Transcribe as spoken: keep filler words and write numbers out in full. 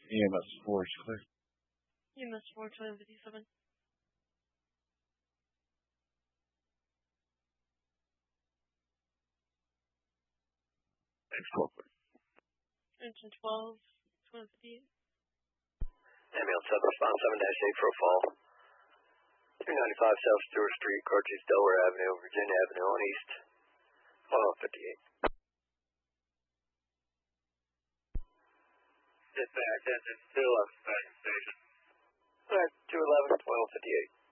E M S four is clear. E M S four, twelve fifty-seven. Next twelve. Engine twelve, twelve fifty-eight. Ambulance seven, response seven dash eight for a fall. three ninety-five South Stewart Street, Cartridge, Delaware Avenue, Virginia Avenue on East. one oh fifty-eight. Dispatch, engine two eleven, back station. Alright, two eleven, twelve fifty-eight.